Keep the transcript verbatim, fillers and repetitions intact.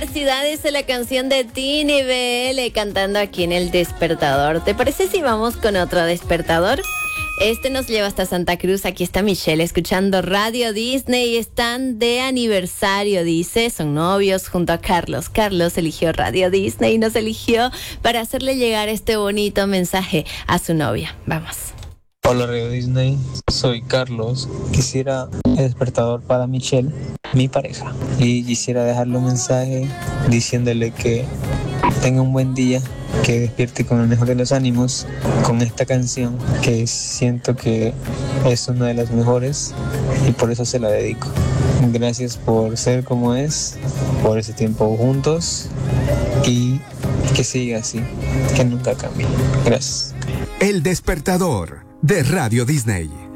Felicidades a la canción de Tini B L cantando aquí en El Despertador. ¿Te parece si vamos con otro despertador? Este nos lleva hasta Santa Cruz. Aquí está Michelle escuchando Radio Disney. Están de aniversario, dice. Son novios junto a Carlos. Carlos eligió Radio Disney y nos eligió para hacerle llegar este bonito mensaje a su novia. Vamos. Hola Radio Disney, soy Carlos. Quisiera el despertador para Michelle, mi pareja. Y quisiera dejarle un mensaje diciéndole que tenga un buen día, que despierte con el mejor de los ánimos con esta canción que siento que es una de las mejores y por eso se la dedico. Gracias por ser como es, por ese tiempo juntos y que siga así, que nunca cambie. Gracias. El Despertador de Radio Disney.